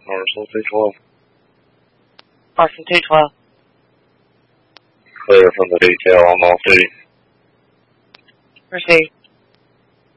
Marshall 212. Marshall 212. Clear from the detail on off duty. Proceed.